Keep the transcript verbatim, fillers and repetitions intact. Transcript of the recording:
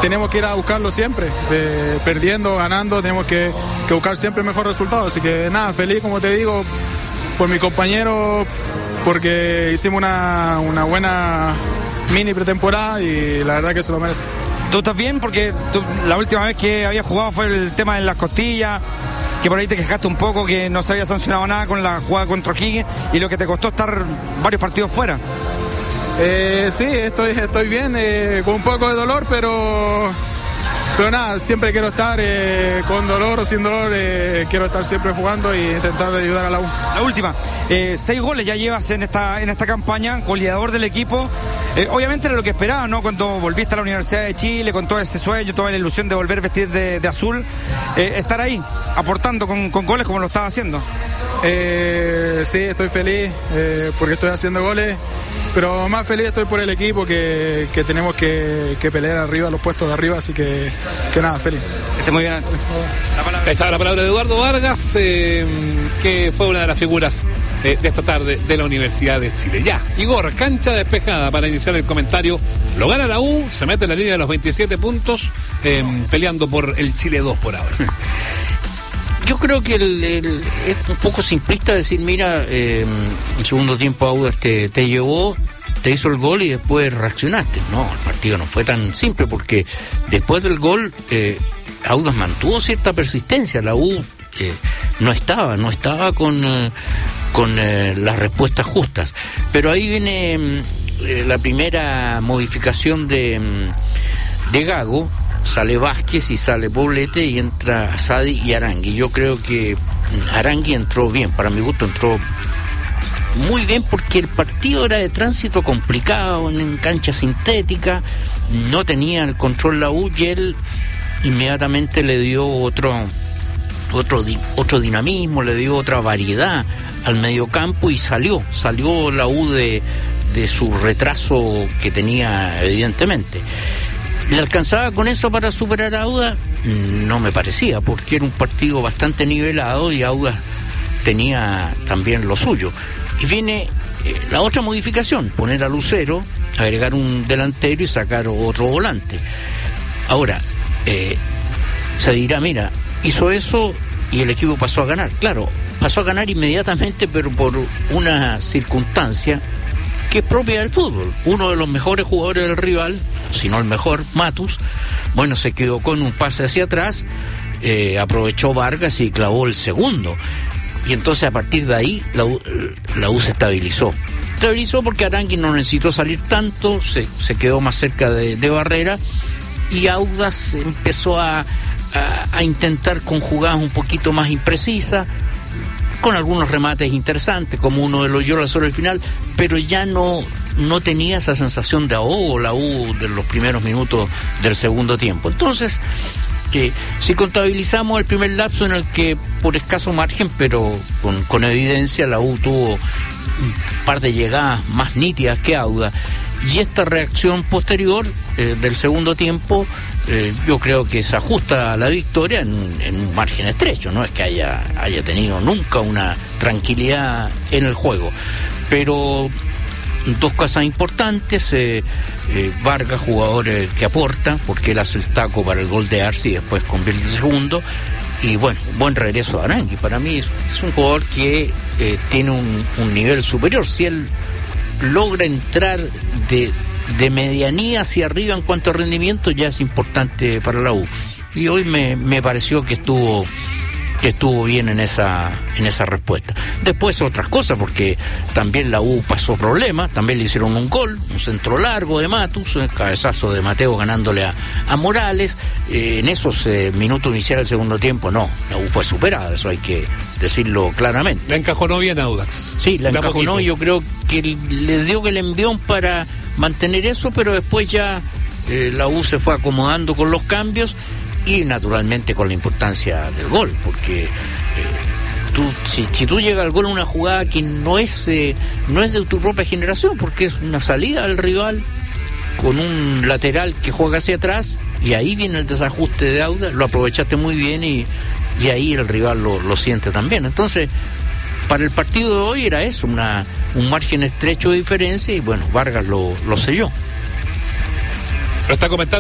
tenemos que ir a buscarlo siempre, eh, perdiendo, ganando, tenemos que, que buscar siempre el mejor resultado. Así que nada, feliz, como te digo, por mi compañero, porque hicimos una, una buena mini pretemporada y la verdad que se lo merece. ¿Tú estás bien? Porque tú, la última vez que había jugado fue el tema de las costillas, que por ahí te quejaste un poco, que no se había sancionado nada con la jugada contra O'Higgins y lo que te costó estar varios partidos fuera. Eh, sí, estoy, estoy bien, eh, con un poco de dolor, pero, pero nada, siempre quiero estar eh, con dolor o sin dolor, eh, quiero estar siempre jugando e intentar ayudar a la U. La última, eh, seis goles ya llevas en esta, en esta campaña, goleador del equipo. Eh, obviamente era lo que esperabas, ¿no? Cuando volviste a la Universidad de Chile, con todo ese sueño, toda la ilusión de volver a vestir de, de azul, eh, estar ahí, aportando con, con goles como lo estaba haciendo. Eh, sí, estoy feliz eh, porque estoy haciendo goles, pero más feliz estoy por el equipo que, que tenemos que, que pelear arriba, los puestos de arriba, así que, que nada, feliz. Esté muy bien. La palabra. Ahí está la palabra de Eduardo Vargas, eh, que fue una de las figuras eh, de esta tarde de la Universidad de Chile. Ya, Igor, cancha despejada para iniciar el comentario. Lo gana la U, se mete en la línea de los veintisiete puntos, eh, peleando por el Chile dos por ahora. Yo creo que el, el, es un poco simplista decir, mira, eh, el segundo tiempo Audax te, te llevó, te hizo el gol y después reaccionaste. No, el partido no fue tan simple porque después del gol eh, Audax mantuvo cierta persistencia. La U eh, no estaba, no estaba con, eh, con eh, las respuestas justas. Pero ahí viene eh, la primera modificación de, de Gago. Sale Vázquez y sale Poblete y entra Asadi y Arangui. Yo creo que Arangui entró bien, para mi gusto entró muy bien porque el partido era de tránsito complicado, en cancha sintética, no tenía el control la U y él inmediatamente le dio otro otro otro dinamismo, le dio otra variedad al mediocampo y salió, salió la U de, de su retraso que tenía evidentemente. ¿Le alcanzaba con eso para superar a Audax? No me parecía, porque era un partido bastante nivelado y Audax tenía también lo suyo. Y viene eh, la otra modificación, poner a Lucero, agregar un delantero y sacar otro volante. Ahora, eh, se dirá, mira, hizo eso y el equipo pasó a ganar. Claro, pasó a ganar inmediatamente, pero por una circunstancia que es propia del fútbol. Uno de los mejores jugadores del rival, si no el mejor, Matus, bueno, se quedó con un pase hacia atrás, eh, aprovechó Vargas y clavó el segundo. Y entonces a partir de ahí la U, la U se estabilizó. Estabilizó porque Arangui no necesitó salir tanto, se, se quedó más cerca de, de Barrera y Audax empezó a, a, a intentar con jugadas un poquito más imprecisas, con algunos remates interesantes, como uno de los Yola sobre el final, pero ya no, no tenía esa sensación de ahogo la U de los primeros minutos del segundo tiempo. Entonces, eh, si contabilizamos el primer lapso en el que, por escaso margen, pero con, con evidencia, la U tuvo un par de llegadas más nítidas que Audax, y esta reacción posterior eh, del segundo tiempo, eh, yo creo que se ajusta a la victoria en, en un margen estrecho. No es que haya, haya tenido nunca una tranquilidad en el juego, pero dos cosas importantes, eh, eh, Vargas, jugador eh, que aporta, porque él hace el taco para el gol de Arce y después convierte el segundo, y bueno, buen regreso de Arangui. Para mí es, es un jugador que eh, tiene un, un nivel superior. Si él logra entrar de, de medianía hacia arriba en cuanto a rendimiento, ya es importante para la U. Y hoy me, me pareció que estuvo que estuvo bien en esa en esa respuesta. Después otras cosas, porque también la U pasó problemas, también le hicieron un gol, un centro largo de Matus, un cabezazo de Mateo ganándole a, a Morales. Eh, en esos eh, minutos iniciales del segundo tiempo, no, la U fue superada, eso hay que decirlo claramente. La encajonó bien Audax. Sí, la encajonó, yo creo que le dio el envión para mantener eso, pero después ya eh, la U se fue acomodando con los cambios y naturalmente con la importancia del gol, porque eh, tú, si, si tú llegas al gol en una jugada que no es eh, no es de tu propia generación, porque es una salida del rival con un lateral que juega hacia atrás, y ahí viene el desajuste de Audax, lo aprovechaste muy bien y, y ahí el rival lo, lo siente también. Entonces, para el partido de hoy era eso, una, un margen estrecho de diferencia, y bueno, Vargas lo, lo selló. Lo está comentando